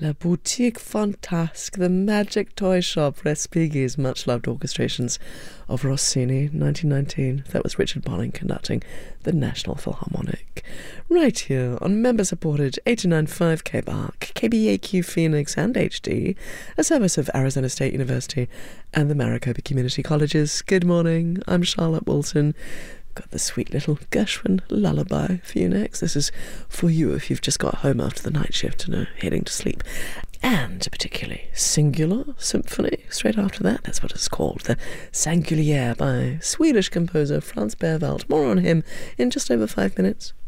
La Boutique Fantasque, the magic toy shop, Respighi's much-loved orchestrations of Rossini, 1919. That was Richard Bolling conducting the National Philharmonic. Right here on member-supported 89.5 KBARC, KBAQ Phoenix and HD, a service of Arizona State University and the Maricopa Community Colleges. Good morning, I'm Charlotte Walton. Got the sweet little Gershwin lullaby for you next. This is for you if you've just got home after the night shift and are heading to sleep. And a particularly singular symphony straight after that. That's what it's called, the Singulière by Swedish composer Franz Berwald. More on him in just over 5 minutes.